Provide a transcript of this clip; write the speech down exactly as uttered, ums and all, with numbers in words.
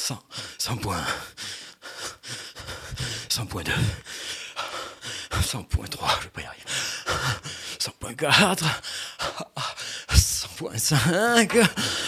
cent, cent points. cent point deux. cent point trois, je vais pas y arriver. cent point quatre. cent point cinq.